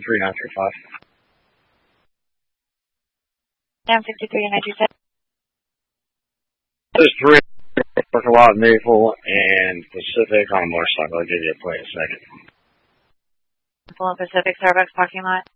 63935. Down 63935. This is 3 parking lot, Maple and Pacific on a motorcycle. I'll give you a play in a second. Maple and Pacific Starbucks parking lot.